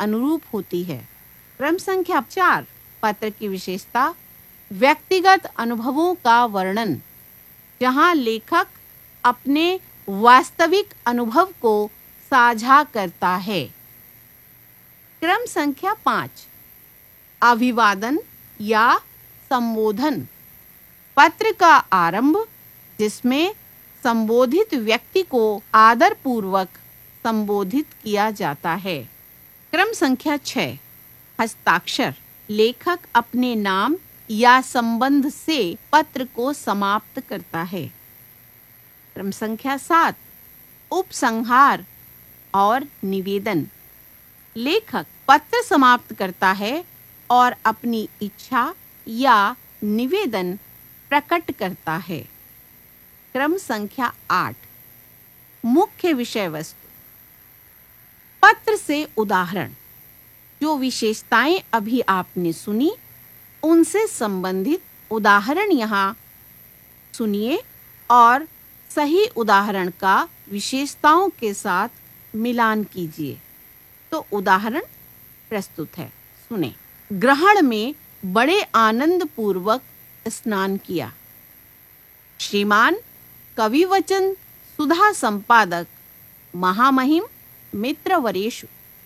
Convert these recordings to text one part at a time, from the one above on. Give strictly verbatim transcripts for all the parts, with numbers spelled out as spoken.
अनुरूप होती है। क्रम संख्या चार, पत्र की विशेषता, व्यक्तिगत अनुभवों का वर्णन, जहां लेखक अपने वास्तविक अनुभव को साझा करता है। क्रम संख्या पाँच, अभिवादन या संबोधन, पत्र का आरंभ जिसमें संबोधित व्यक्ति को आदर पूर्वक संबोधित किया जाता है। क्रम संख्या छह, हस्ताक्षर, लेखक अपने नाम या संबंध से पत्र को समाप्त करता है। क्रम संख्या सात, उपसंहार और निवेदन, लेखक पत्र समाप्त करता है और अपनी इच्छा या निवेदन प्रकट करता है। क्रम संख्या आठ, मुख्य विषय वस्तु, पत्र से उदाहरण, जो विशेषताएं अभी आपने सुनी उनसे संबंधित उदाहरण यहाँ सुनिए और सही उदाहरण का विशेषताओं के साथ मिलान कीजिए। तो उदाहरण प्रस्तुत है, सुने। ग्रहण में बड़े आनंद पूर्वक स्नान किया। श्रीमान कविवचन सुधा संपादक महामहिम मित्र वरेशु,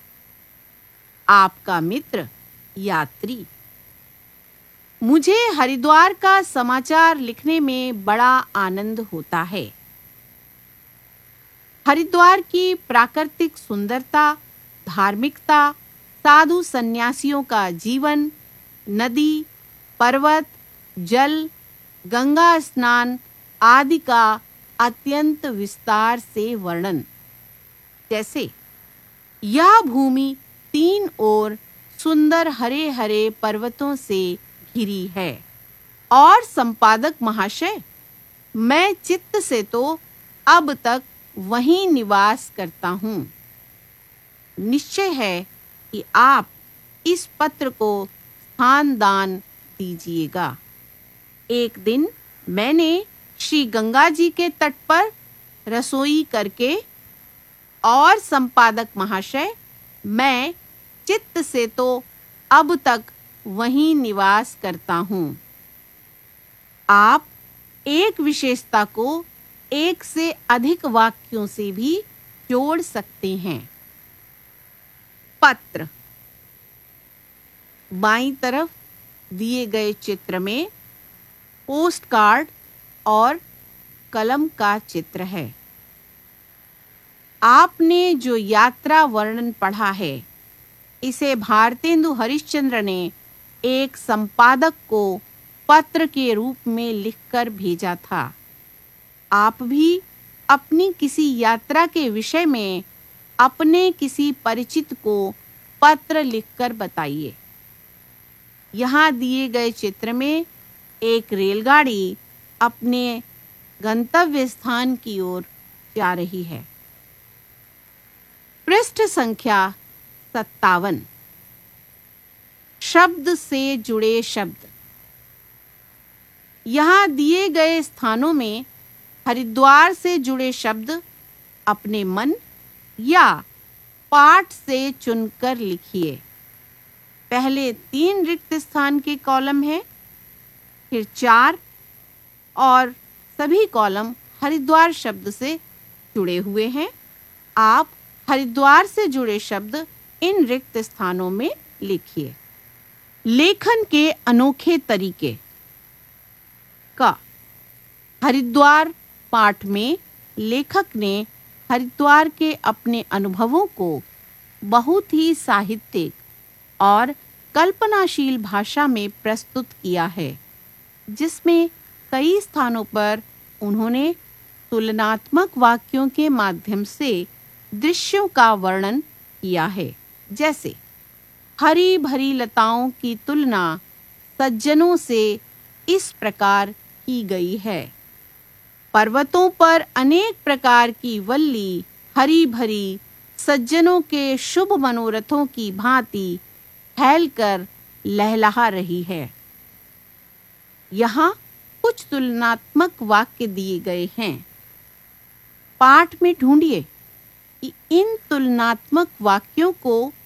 आपका मित्र यात्री। मुझे हरिद्वार का समाचार लिखने में बड़ा आनंद होता है। हरिद्वार की प्राकृतिक सुंदरता, धार्मिकता, साधु सन्यासियों का जीवन, नदी, पर्वत, जल, गंगा स्नान आदि का अत्यंत विस्तार से वर्णन। जैसे, यह भूमि तीन ओर सुंदर हरे हरे पर्वतों से घिरी है। और संपादक महाशय, मैं चित्त से तो अब तक वहीं निवास करता हूँ। निश्चय है कि आप इस पत्र को स्थान दान दीजिएगा। एक दिन मैंने श्री गंगा जी के तट पर रसोई करके, और संपादक महाशय, मैं चित्त से तो अब तक वहीं निवास करता हूँ। आप एक विशेषता को एक से अधिक वाक्यों से भी जोड़ सकते हैं। पत्र, बाईं तरफ दिए गए चित्र में पोस्ट कार्ड और कलम का चित्र है। आपने जो यात्रा वर्णन पढ़ा है, इसे भारतेंदु हरिश्चंद्र ने एक संपादक को पत्र के रूप में लिखकर भेजा था। आप भी अपनी किसी यात्रा के विषय में अपने किसी परिचित को पत्र लिखकर बताइए। यहाँ दिए गए चित्र में एक रेलगाड़ी अपने गंतव्य स्थान की ओर जा रही है। पृष्ठ संख्या सत्तावन, शब्द से जुड़े शब्द। यहाँ दिए गए स्थानों में हरिद्वार से जुड़े शब्द अपने मन या पाठ से चुनकर लिखिए। पहले तीन रिक्त स्थान के कॉलम हैं, फिर चार, और सभी कॉलम हरिद्वार शब्द से जुड़े हुए हैं। आप हरिद्वार से जुड़े शब्द इन रिक्त स्थानों में लिखिए। लेखन के अनोखे तरीके का, हरिद्वार पाठ में लेखक ने हरिद्वार के अपने अनुभवों को बहुत ही साहित्यिक और कल्पनाशील भाषा में प्रस्तुत किया है, जिसमें कई स्थानों पर उन्होंने तुलनात्मक वाक्यों के माध्यम से दृश्यों का वर्णन किया है। जैसे, हरी भरी लताओं की तुलना सज्जनों से इस प्रकार की गई है। पर्वतों पर अनेक प्रकार की वल्ली हरी भरी सज्जनों के शुभ मनोरथों की भांति फैलकर लहलहा रही है। यहाँ कुछ तुलनात्मक वाक्य दिए गए हैं। पाठ में ढूंढिए कि इन तुलनात्मक वाक्यों को